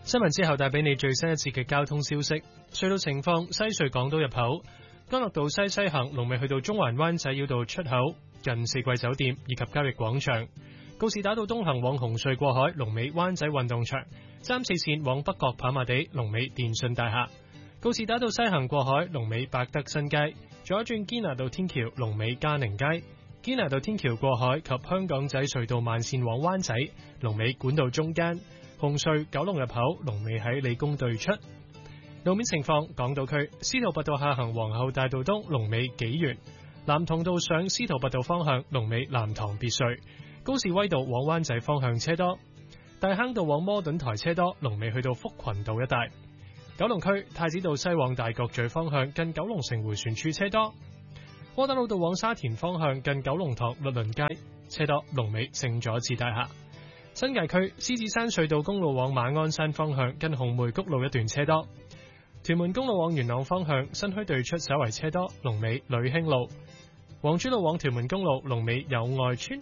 新聞之後帶俾你最新一節嘅交通消息。隧道情況：西隧港島入口、干諾道西行龍尾去到中環灣仔繞道出口，近四季酒店以及交易廣場。告士打道東行往紅隧過海，龍尾灣仔運動場。3、4線往北角跑馬地，龍尾電訊大廈。告士打道西行過海，龍尾百德新街。左轉堅拿道天橋，龍尾嘉寧街。堅拿道天橋過海及香港仔隧道慢線往灣仔，龍尾管道中間。紅隧九龍入口，龍尾喺理工對出。路面情況：港島區司徒拔道下行皇后大道東，龍尾紀元；南同道上司徒拔道方向，龍尾南塘別墅；高士威道往灣仔方向車多；大坑道往摩頓台車多，龍尾去到福群道一帶。九龍區太子道西往大角咀方向，近九龍城迴旋處車多；窩打老道往沙田方向，近九龍塘律倫街車多，龍尾聖佐治大廈。新界區獅子山隧道公路往馬鞍山方向，近紅梅谷路一段車多；屯門公路往元朗方向，新墟對出稍為車多，龍尾呂興路；黃珠路往屯門公路，龍尾友愛村。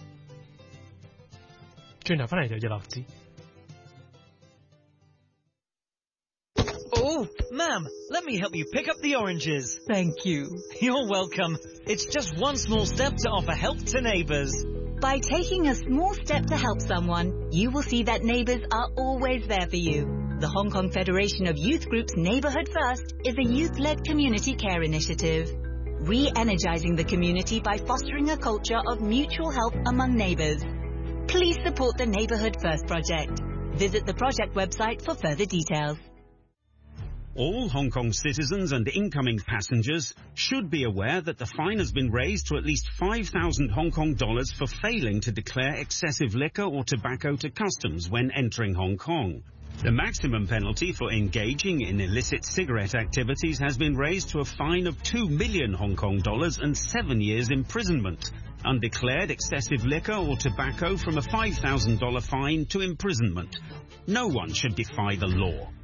轉頭翻嚟就日落之。 Oh, ma'am, let me help you pick up the oranges. Thank you. You're welcome. It's just one small step to offer help to neighbours. By taking a small step to help someone, you will see that neighbours are always there for you. The Hong Kong Federation of Youth Groups Neighbourhood First is a youth-led community care initiative, re-energising the community by fostering a culture of mutual help among neighbours. Please support the Neighbourhood First project. Visit the project website for further details. All Hong Kong citizens and incoming passengers should be aware that the fine has been raised to at least 5,000 Hong Kong dollars for failing to declare excessive liquor or tobacco to customs when entering Hong Kong. The maximum penalty for engaging in illicit cigarette activities has been raised to a fine of 2 million Hong Kong dollars and 7 years imprisonment. Undeclared excessive liquor or tobacco from a $5,000 fine to imprisonment. No one should defy the law.